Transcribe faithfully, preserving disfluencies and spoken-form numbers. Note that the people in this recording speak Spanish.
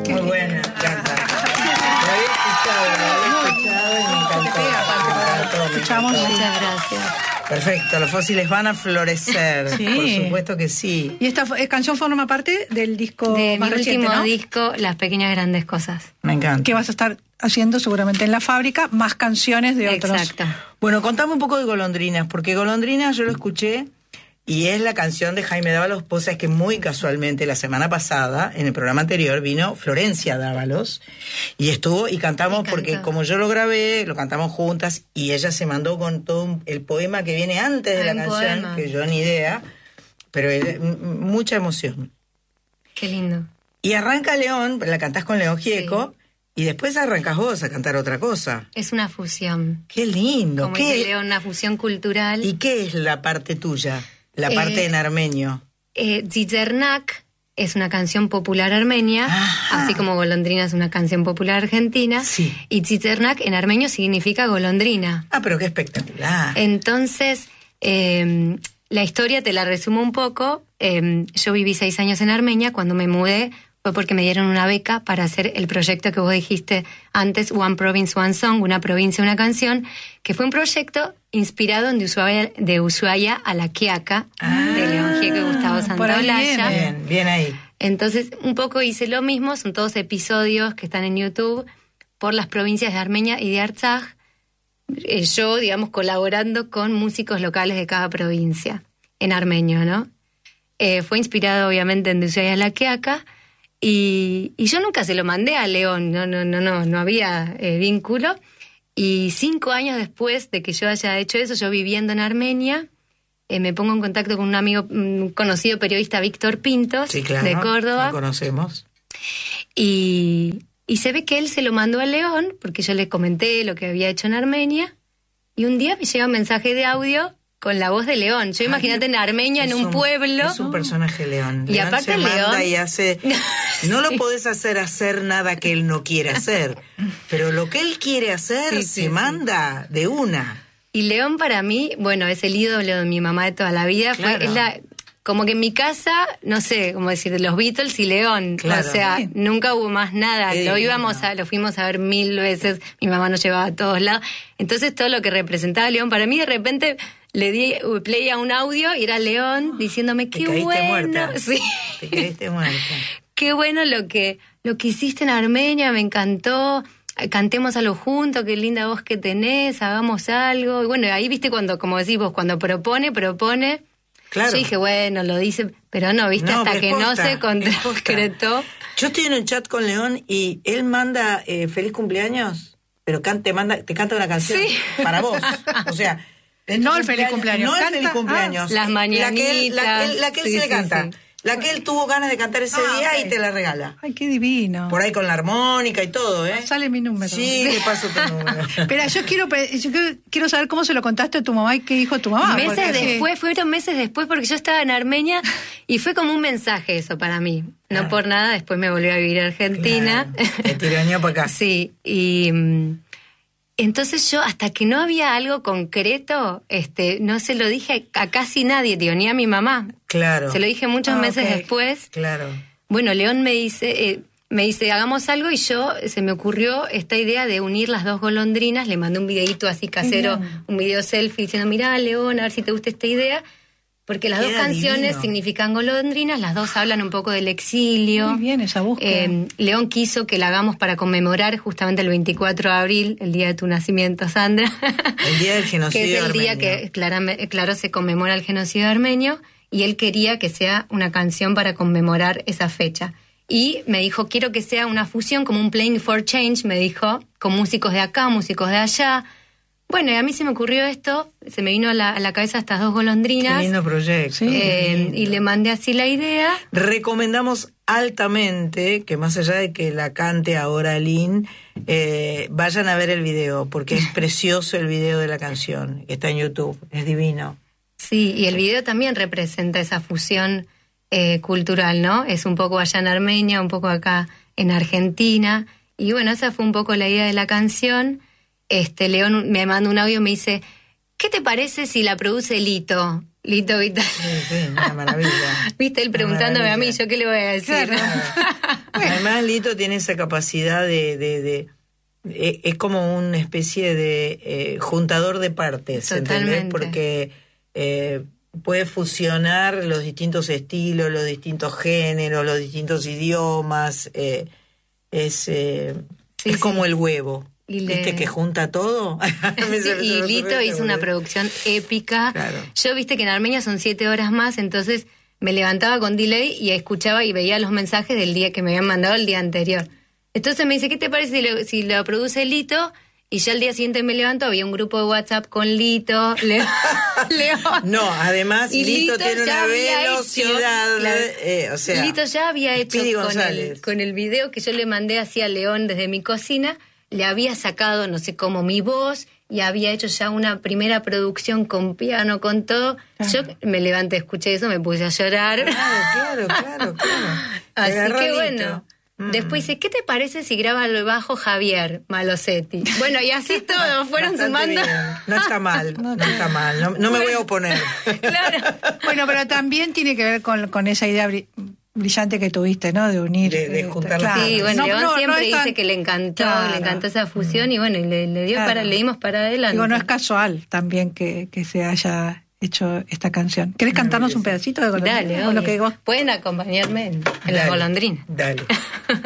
Muy buena, me encanta. Lo había escuchado, lo había escuchado y me encantó. Me encantó, me Escuchamos, encantó. muchas gracias. Perfecto, los fósiles van a florecer. Sí. Por supuesto que sí. Y esta eh, canción forma parte del disco De más mi reciente, último ¿no? disco, Las Pequeñas Grandes Cosas. Me encanta. Que vas a estar haciendo seguramente en la fábrica, más canciones de otros. Exacto. Bueno, contame un poco de Golondrinas, porque Golondrinas yo lo escuché y es la canción de Jaime Dávalos. Vos sabés que muy casualmente la semana pasada, en el programa anterior, vino Florencia Dávalos y estuvo y cantamos Y porque cantó. como yo lo grabé, lo cantamos juntas y ella se mandó con todo un- el poema que viene antes de Ah, la un canción, poema. que yo ni idea, pero ella- m- m- mucha emoción. Qué lindo. Y arranca León, la cantás con León Gieco, y después arrancas vos a cantar otra cosa. Es una fusión. Qué lindo. Como ¿Qué? dice León, una fusión cultural. ¿Y qué es la parte tuya? La Eh, parte en armenio. Eh, Zizernak es una canción popular armenia, Ajá. así como Golondrina es una canción popular argentina. Sí. Y Zizernak en armenio significa golondrina. Ah, pero qué espectacular. Entonces, eh, la historia te la resumo un poco. Eh, yo viví seis años en Armenia. Cuando me mudé fue porque me dieron una beca para hacer el proyecto que vos dijiste antes, One Province, One Song, una provincia, una canción, que fue un proyecto inspirado en de Ushuaia, de Ushuaia a La Quiaca, Ah, de León Gieco y Gustavo por ahí Santaolalla. viene. Bien, bien ahí. Entonces, un poco hice lo mismo, son todos episodios que están en YouTube por las provincias de Armenia y de Artsaj. Eh, yo, digamos, colaborando con músicos locales de cada provincia, en armenio, ¿no? Eh, fue inspirado, obviamente, en Ushuaia La Quiaca, y, y yo nunca se lo mandé a León, no, no, no, no, no había eh, vínculo. Y cinco años después de que yo haya hecho eso, yo viviendo en Armenia, eh, me pongo en contacto con un amigo, un conocido periodista, Víctor Pintos, Sí, claro. de Córdoba. Lo conocemos. Y, y se ve que él se lo mandó a León, porque yo le comenté lo que había hecho en Armenia, y un día me llega un mensaje de audio con la voz de León. Yo imagínate en Armenia, en Es un, pueblo. Es un personaje León. Y León aparte se manda León- y hace... No lo Sí. podés hacer hacer nada que él no quiere hacer. Pero lo que él quiere hacer Sí, se sí, sí. manda de una. Y León para mí, bueno, es el ídolo de mi mamá de toda la vida. Fue, Claro. es la, como que en mi casa, no sé, como decir, los Beatles y León. Claro. O sea, Sí. nunca hubo más nada. Qué Lo divino. íbamos a, lo fuimos a ver mil veces. Mi mamá nos llevaba a todos lados. Entonces todo lo que representaba León, para mí de repente le di play a un audio y era León diciéndome Te qué caíste bueno. muerta. Sí. Te caíste muerta. Qué bueno lo que, lo que hiciste en Armenia, me encantó. Cantemos algo juntos, qué linda voz que tenés, hagamos algo. Y bueno, ahí viste cuando, como decís vos, cuando propone, propone. Claro. Yo dije, bueno, lo dice, pero no, viste, No, hasta pero que es no posta, se es concretó. Yo estoy en el chat con León y él manda eh, feliz cumpleaños, pero can- te, manda, te canta una canción Sí. para vos. O sea, de No tu el feliz cumpleaños, No el canta- feliz cumpleaños. ah, las La que él, la que él- mañanitas. la que él Sí, se le sí, canta. sí. La que él tuvo ganas de cantar ese Ah, día ok. y te la regala. Ay, qué divino. Por ahí con la armónica y todo, ¿eh? Sale mi número. Sí, te paso tu número. Espera, yo quiero, pe- yo quiero- quiero saber cómo se lo contaste a tu mamá y qué dijo tu mamá. meses porque- después, fueron meses después, porque yo estaba en Armenia y fue como un mensaje eso para mí. No Claro. por nada, después me volví a vivir a Argentina. Claro, te tironeó para acá. Sí, y mm, entonces yo hasta que no había algo concreto, este, no se lo dije a casi nadie, tío, ni a mi mamá. Claro. Se lo dije muchos Ah, meses ok. después. Claro. Bueno, León me dice, eh, me dice, hagamos algo, y yo se me ocurrió esta idea de unir las dos golondrinas. Le mandé un videíto así casero, bien. un video selfie diciendo, mirá, León, a ver si te gusta esta idea. Porque las Queda dos canciones divino. significan golondrinas, las dos hablan un poco del exilio. Muy bien esa búsqueda. Eh, León quiso que la hagamos para conmemorar justamente el veinticuatro de abril, el día de tu nacimiento, Sandra. El día del genocidio que es el día armenio. que, claramente, claro, se conmemora el genocidio armenio, y él quería que sea una canción para conmemorar esa fecha. Y me dijo, quiero que sea una fusión, como un Playing for Change, me dijo, con músicos de acá, músicos de allá. Bueno, y a mí se me ocurrió esto, se me vino a la, a la cabeza estas dos golondrinas. Qué lindo proyecto. Sí. eh, Qué lindo. y le mandé así la idea. Recomendamos altamente que más allá de que la cante ahora Lynn, eh, vayan a ver el video, porque es precioso el video de la canción, que está en YouTube, es divino. Sí, y el video también representa esa fusión eh, cultural, ¿no? Es un poco allá en Armenia, un poco acá en Argentina. Y bueno, esa fue un poco la idea de la canción. Este, León me manda un audio y me dice, ¿qué te parece si la produce Lito? Lito Vital. Sí, sí, una maravilla. Viste, él Una preguntándome a mí, maravilla. ¿yo qué le voy a decir? Claro. Además además Lito tiene esa capacidad de... de, de eh, es como una especie de eh, juntador de partes, ¿entendés? Porque eh, puede fusionar los distintos estilos, los distintos géneros, los distintos idiomas. Eh, es eh, sí, es sí. como el huevo. Y ¿Viste le... que junta todo? Sí, y Lito hizo una producción épica. Claro. Yo, viste que en Armenia son siete horas más, entonces me levantaba con delay y escuchaba y veía los mensajes del día que me habían mandado el día anterior. Entonces me dice, ¿qué te parece si lo, si lo produce Lito? Y ya el día siguiente me levanto, había un grupo de WhatsApp con Lito, León. León. No, además Y Lito, Lito tiene ya una había velocidad, hecho, claro, eh, o sea, Lito ya había hecho Speedy con González. el, con el video que yo le mandé así a León desde mi cocina, le había sacado, no sé cómo, mi voz y había hecho ya una primera producción con piano, con todo. Ajá. Yo me levanté, escuché eso, me puse a llorar. Claro, claro, claro, claro. Así Agarró que Lito. bueno. Mm. Después dice, ¿qué te parece si graba el bajo Javier Malosetti? Bueno, y así todo, fueron Bastante sumando. bien. No está mal, no está mal. No, no me voy a oponer. Claro. Bueno, pero también tiene que ver con, con esa idea bri- brillante que tuviste, ¿no? De unir. De- de eh, juntar las Sí, bueno, No, León no, no siempre es tan- dice que le encantó, Claro. le encantó esa fusión y bueno, y le, le dio Claro. para, le dimos para adelante. Digo, no es casual también que, que se haya hecho esta canción. ¿Querés cantarnos un pedacito de Golondrina? Dale, O lo obvio. que vos... Pueden acompañarme en, en las Dale, golondrinas. Dale.